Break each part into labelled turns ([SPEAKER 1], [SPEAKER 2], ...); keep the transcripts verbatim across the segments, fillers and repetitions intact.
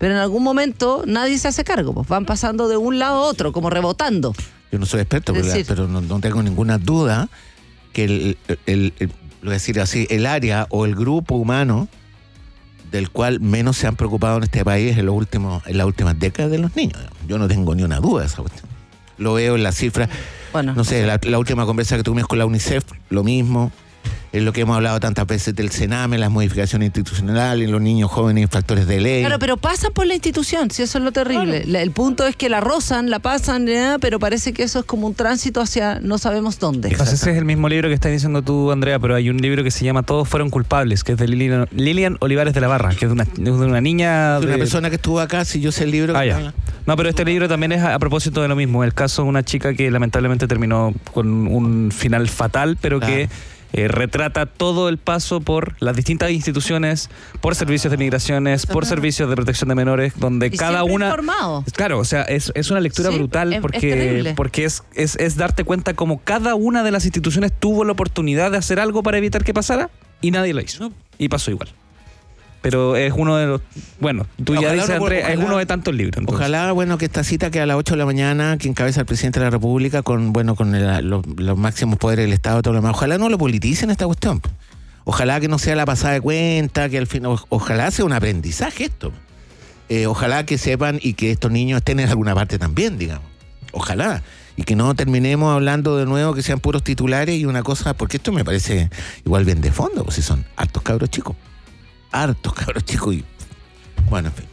[SPEAKER 1] pero en algún momento nadie se hace cargo, pues van pasando de un lado a otro, como rebotando.
[SPEAKER 2] Yo no soy experto, pero,
[SPEAKER 1] decir,
[SPEAKER 2] pero no, no tengo ninguna duda que el, el, el, el, lo voy a decir así, el área o el grupo humano del cual menos se han preocupado en este país en, los últimos, en las últimas décadas de los niños. Yo no tengo ni una duda de esa cuestión. Lo veo en las cifras. Bueno, no sé, la, la última conversa que tuvimos con la UNICEF, lo mismo. Es lo que hemos hablado tantas veces del CENAME, las modificaciones institucionales, los niños jóvenes infractores de ley.
[SPEAKER 1] Claro, pero pasan por la institución, si eso es lo terrible. Claro. El punto es que la rozan, la pasan, ¿eh? Pero parece que eso es como un tránsito hacia no sabemos dónde.
[SPEAKER 3] No sé si es el mismo libro que estás diciendo tú, Andrea, pero hay un libro que se llama Todos fueron culpables, que es de Lilian, Lilian Olivares de la Barra, que es de una, de una niña...
[SPEAKER 2] De una
[SPEAKER 3] de...
[SPEAKER 2] persona que estuvo acá, si yo sé el libro...
[SPEAKER 3] Ah, ya. No, pero este libro también es a, a propósito de lo mismo. El caso de una chica que lamentablemente terminó con un final fatal, pero claro. que... Eh, retrata todo el paso por las distintas instituciones, por servicios de migraciones, por servicios de protección de menores, donde
[SPEAKER 1] y
[SPEAKER 3] cada una...
[SPEAKER 1] informado.
[SPEAKER 3] Claro, o sea, es, es una lectura sí, brutal es, porque, es, porque es, es, es darte cuenta cómo cada una de las instituciones tuvo la oportunidad de hacer algo para evitar que pasara y nadie lo hizo. Y pasó igual. Pero es uno de los... Bueno, tú ojalá, ya dices, Andrés, es uno de tantos libros. Entonces.
[SPEAKER 2] Ojalá, bueno, que esta cita que a las ocho de la mañana, que encabeza el presidente de la República con, bueno, con el, los, los máximos poderes del Estado y todo lo demás, ojalá no lo politicen esta cuestión. Ojalá que no sea la pasada de cuenta, que al final, ojalá sea un aprendizaje esto. Eh, ojalá que sepan y que estos niños estén en alguna parte también, digamos. Ojalá. Y que no terminemos hablando de nuevo que sean puros titulares y una cosa, porque esto me parece igual bien de fondo, pues si son hartos cabros chicos. Hartos cabros chicos y bueno, en fin.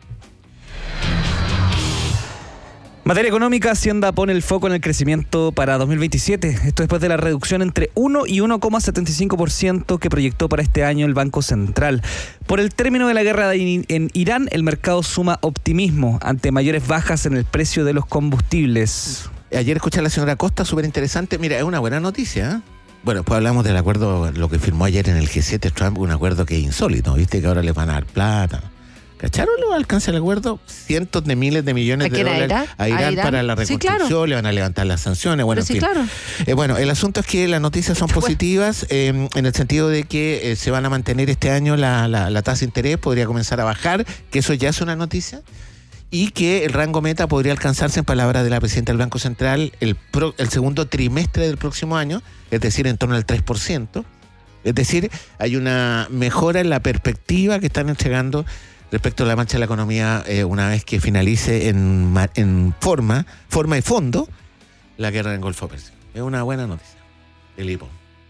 [SPEAKER 3] Materia económica, Hacienda pone el foco en el crecimiento para dos mil veintisiete. Esto después de la reducción entre uno y uno coma setenta y cinco por ciento que proyectó para este año el Banco Central. Por el término de la guerra en Irán, el mercado suma optimismo ante mayores bajas en el precio de los combustibles.
[SPEAKER 2] Ayer escuché a la señora Costa, súper interesante. Mira, es una buena noticia, ¿eh? Bueno, pues hablamos del acuerdo, lo que firmó ayer en el G siete Trump, un acuerdo que es insólito, ¿viste? Que ahora les van a dar plata. ¿Cacharon lo alcanza el acuerdo? Cientos de miles de millones de dólares
[SPEAKER 1] Irán?
[SPEAKER 2] a Irán,
[SPEAKER 1] ¿A Irán?
[SPEAKER 2] para la reconstrucción, sí, claro. Le van a levantar las sanciones. Bueno,
[SPEAKER 1] sí,
[SPEAKER 2] en fin.
[SPEAKER 1] claro.
[SPEAKER 2] Eh, bueno, el asunto es que las noticias son positivas eh, en el sentido de que eh, se van a mantener este año la, la, la tasa de interés, podría comenzar a bajar, que eso ya es una noticia. Y que el rango meta podría alcanzarse, en palabras de la presidenta del Banco Central, el, pro, el segundo trimestre del próximo año, es decir, en torno al tres por ciento. Es decir, hay una mejora en la perspectiva que están entregando respecto a la marcha de la economía eh, una vez que finalice en, en forma, forma y fondo la guerra en el Golfo Pérsico. Es una buena noticia. El hipo.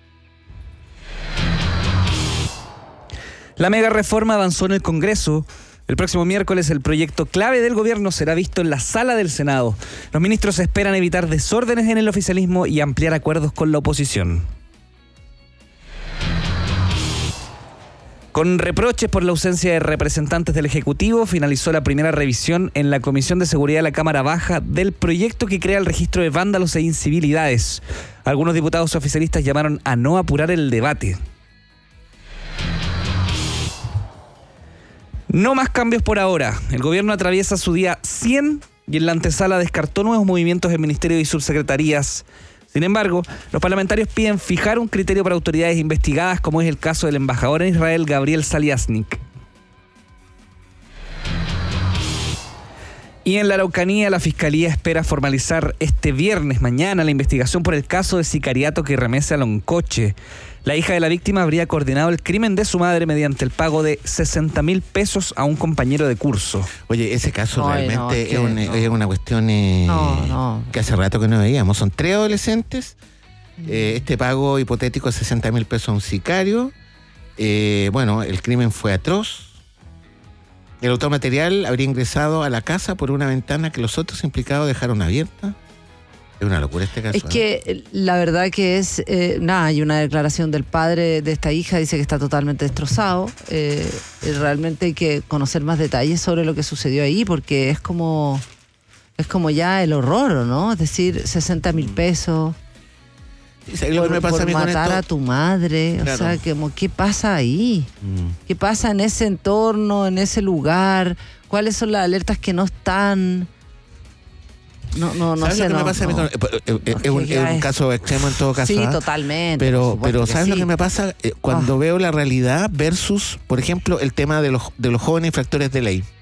[SPEAKER 3] La mega reforma avanzó en el Congreso. El próximo miércoles el proyecto clave del gobierno será visto en la sala del Senado. Los ministros esperan evitar desórdenes en el oficialismo y ampliar acuerdos con la oposición. Con reproches por la ausencia de representantes del Ejecutivo, finalizó la primera revisión en la Comisión de Seguridad de la Cámara Baja del proyecto que crea el registro de vándalos e incivilidades. Algunos diputados oficialistas llamaron a no apurar el debate. No más cambios por ahora. El gobierno atraviesa su día cien y en la antesala descartó nuevos movimientos en ministerios y subsecretarías. Sin embargo, los parlamentarios piden fijar un criterio para autoridades investigadas, como es el caso del embajador en Israel, Gabriel Saliasnik. Y en la Araucanía, la Fiscalía espera formalizar este viernes, mañana, la investigación por el caso de sicariato que remece a Loncoche. La hija de la víctima habría coordinado el crimen de su madre mediante el pago de sesenta mil pesos a un compañero de curso.
[SPEAKER 2] Oye, ese caso
[SPEAKER 1] Ay,
[SPEAKER 2] realmente
[SPEAKER 1] no,
[SPEAKER 2] es,
[SPEAKER 1] que,
[SPEAKER 2] un,
[SPEAKER 1] no.
[SPEAKER 2] es una cuestión eh,
[SPEAKER 1] no, no.
[SPEAKER 2] que hace rato que no veíamos. Son tres adolescentes. Eh, este pago hipotético de sesenta mil pesos a un sicario. Eh, bueno, el crimen fue atroz. El autor material habría ingresado a la casa por una ventana que los otros implicados dejaron abierta. Es una locura este caso.
[SPEAKER 1] Es que ¿eh? La verdad que es, eh, nada, hay una declaración del padre de esta hija, dice que está totalmente destrozado. Eh, realmente hay que conocer más detalles sobre lo que sucedió ahí, porque es como, es como ya el horror, ¿no? Es decir, sesenta mil pesos.
[SPEAKER 2] ¿Sabes lo que me pasa
[SPEAKER 1] por
[SPEAKER 2] a mí con
[SPEAKER 1] matar
[SPEAKER 2] esto?
[SPEAKER 1] a tu madre, claro. O sea, como, ¿qué pasa ahí? Mm. ¿Qué pasa en ese entorno, en ese lugar? ¿Cuáles son las alertas que no están? No, no, no
[SPEAKER 2] ¿Sabes
[SPEAKER 1] sé,
[SPEAKER 2] lo que
[SPEAKER 1] no,
[SPEAKER 2] me pasa a mí con,
[SPEAKER 1] no.
[SPEAKER 2] eh, eh, eh, es, un, es un caso extremo en todo caso.
[SPEAKER 1] Sí,
[SPEAKER 2] ¿eh?
[SPEAKER 1] totalmente.
[SPEAKER 2] Pero, pero ¿sabes
[SPEAKER 1] sí.
[SPEAKER 2] lo que me pasa? Eh, cuando
[SPEAKER 1] oh.
[SPEAKER 2] veo la realidad versus, por ejemplo, el tema de los, de los jóvenes infractores de ley.